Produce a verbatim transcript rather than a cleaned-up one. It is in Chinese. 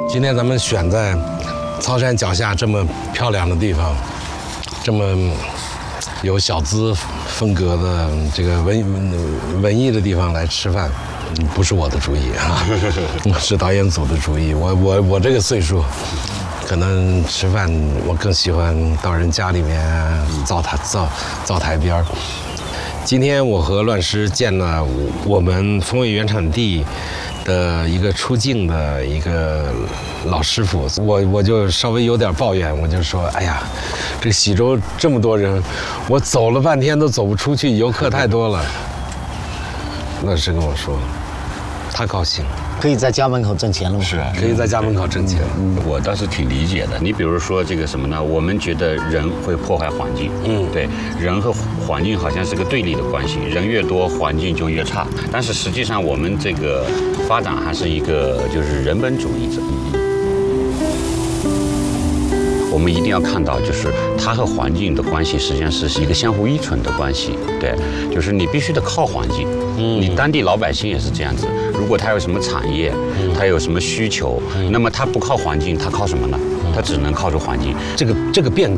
今天咱们选在操山脚下这么漂亮的地方，这么有小资风格的这个文文艺的地方来吃饭，不是我的主意啊，是导演组的主意。我我我这个岁数，可能吃饭我更喜欢到人家里面灶台灶灶台边儿。今天我和乱石见了我们风味原产地的一个出境的一个老师傅，我我就稍微有点抱怨，我就说，哎呀，这个喜洲这么多人，我走了半天都走不出去，游客太多了。乱石跟我说，他高兴。 可以在家门口挣钱了吗？ 是啊， 可以在家门口挣钱。 嗯，我倒是挺理解的。你比如说这个什么呢？我们觉得人会破坏环境，嗯，对，人和环境好像是个对立的关系，人越多，环境就越差。但是实际上，我们这个发展还是一个就是人本主义者。我们一定要看到，就是它和环境的关系实际上是一个相互依存的关系。对，就是你必须得靠环境，嗯，你当地老百姓也是这样子。如果他有什么产业，他有什么需求，那么他不靠环境，他靠什么呢？他只能靠着环境。 这个这个变